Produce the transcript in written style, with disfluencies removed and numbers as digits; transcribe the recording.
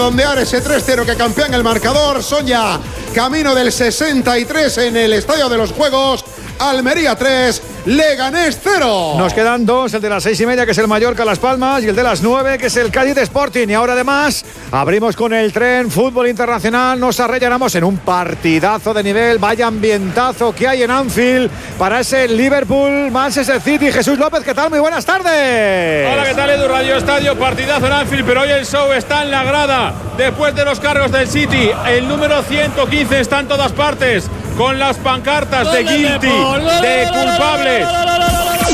redondear ese 3-0 que campeó en el marcador. Son ya camino del 63 en el Estadio de los Juegos. Almería 3, Leganés 0. Nos quedan dos, el de las 6:30 que es el Mallorca Las Palmas y el de las 9 que es el Cádiz Sporting. Y ahora además abrimos con el tren fútbol internacional, nos arrellanamos en un partidazo de nivel, vaya ambientazo que hay en Anfield para ese Liverpool-Manchester City. Jesús López, ¿qué tal? Muy buenas tardes. Hola, ¿qué tal, Edu? Radio Estadio, partidazo en Anfield, pero hoy el show está en la grada. Después de los cargos del City, el número 115 está en todas partes, con las pancartas de guilty, de culpables.